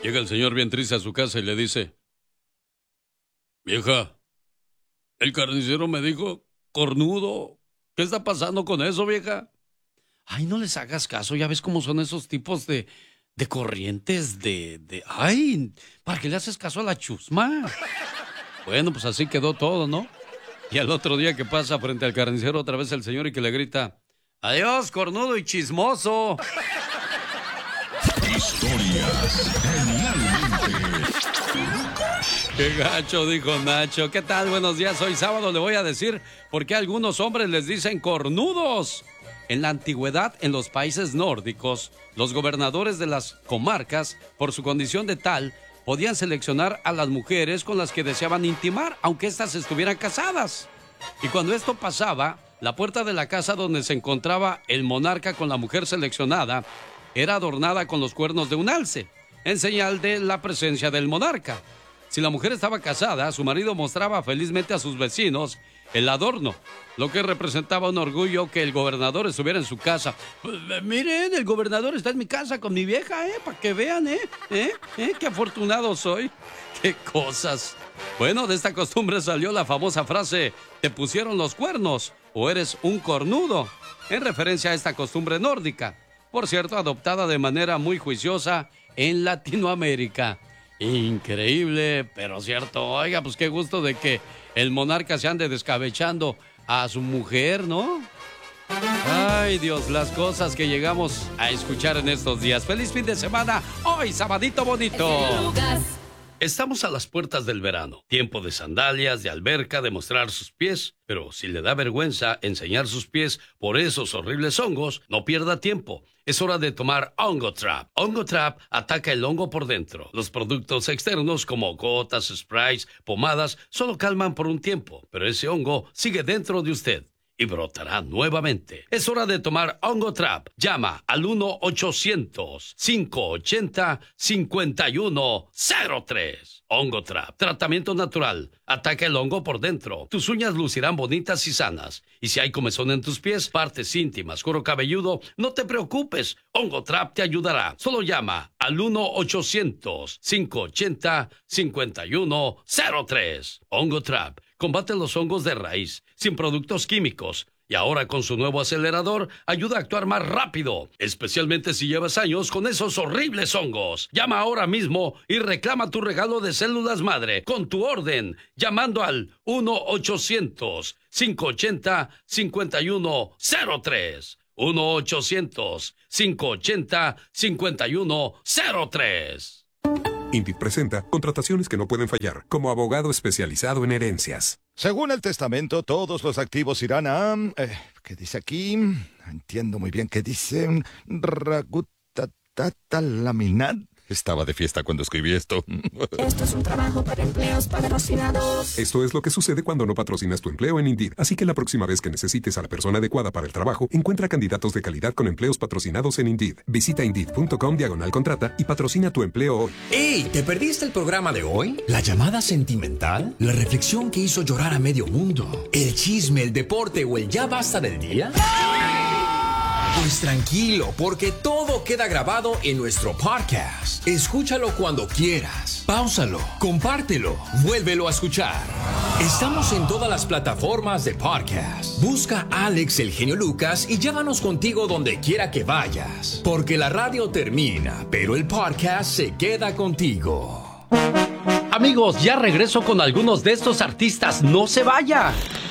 Llega el señor bien triste a su casa y le dice: vieja, el carnicero me dijo cornudo. ¿Qué está pasando con eso, vieja? Ay, no les hagas caso, ya ves cómo son esos tipos de corrientes Ay, ¿para qué le haces caso a la chusma? Bueno, pues así quedó todo, ¿no? Y al otro día que pasa frente al carnicero otra vez el señor y que le grita: adiós, cornudo y chismoso. Historias genialmente. Qué gacho, dijo Nacho. ¿Qué tal? Buenos días. Hoy sábado le voy a decir por qué algunos hombres les dicen cornudos. En la antigüedad, en los países nórdicos, los gobernadores de las comarcas, por su condición de tal, podían seleccionar a las mujeres con las que deseaban intimar, aunque éstas estuvieran casadas. Y cuando esto pasaba, la puerta de la casa donde se encontraba el monarca con la mujer seleccionada era adornada con los cuernos de un alce, en señal de la presencia del monarca. Si la mujer estaba casada, su marido mostraba felizmente a sus vecinos el adorno, lo que representaba un orgullo que el gobernador estuviera en su casa. Pues, miren, el gobernador está en mi casa con mi vieja, para que vean, qué afortunado soy. Qué cosas. Bueno, de esta costumbre salió la famosa frase: te pusieron los cuernos o eres un cornudo, en referencia a esta costumbre nórdica, por cierto, adoptada de manera muy juiciosa en Latinoamérica. Increíble, pero cierto. Oiga, pues qué gusto de que el monarca se ande descabechando a su mujer, ¿no? Ay, Dios, las cosas que llegamos a escuchar en estos días. ¡Feliz fin de semana! Hoy, sabadito bonito. Estamos a las puertas del verano, tiempo de sandalias, de alberca, de mostrar sus pies, pero si le da vergüenza enseñar sus pies por esos horribles hongos, no pierda tiempo. Es hora de tomar Hongo Trap. Hongo Trap ataca el hongo por dentro. Los productos externos como gotas, sprays, pomadas, solo calman por un tiempo, pero ese hongo sigue dentro de usted y brotará nuevamente. Es hora de tomar Hongo Trap. Llama al 1-800-580-5103. Hongo Trap. Tratamiento natural. Ataca el hongo por dentro. Tus uñas lucirán bonitas y sanas. Y si hay comezón en tus pies, partes íntimas, cuero cabelludo, no te preocupes. Hongo Trap te ayudará. Solo llama al 1-800-580-5103. Hongo Trap. Combate los hongos de raíz, sin productos químicos. Y ahora con su nuevo acelerador, ayuda a actuar más rápido, especialmente si llevas años con esos horribles hongos. Llama ahora mismo y reclama tu regalo de células madre con tu orden, llamando al 1-800-580-5103. 1-800-580-5103. Indeed presenta contrataciones que no pueden fallar, como abogado especializado en herencias. Según el testamento, todos los activos irán a... ¿qué dice aquí? No entiendo muy bien qué dice. Ragutatatalaminar. Estaba de fiesta cuando escribí esto. Esto es un trabajo para empleos patrocinados. Esto es lo que sucede cuando no patrocinas tu empleo en Indeed. Así que la próxima vez que necesites a la persona adecuada para el trabajo, encuentra candidatos de calidad con empleos patrocinados en Indeed. Visita Indeed.com/contrata y patrocina tu empleo hoy. ¡Ey! ¿Te perdiste el programa de hoy? ¿La llamada sentimental? ¿La reflexión que hizo llorar a medio mundo? ¿El chisme, el deporte o el ya basta del día? Pues tranquilo, porque todo queda grabado en nuestro podcast. Escúchalo cuando quieras. Páusalo, compártelo, vuélvelo a escuchar. Estamos en todas las plataformas de podcast. Busca a Alex el Genio Lucas y llévanos contigo donde quiera que vayas. Porque la radio termina, pero el podcast se queda contigo. Amigos, ya regreso con algunos de estos artistas. ¡No se vaya!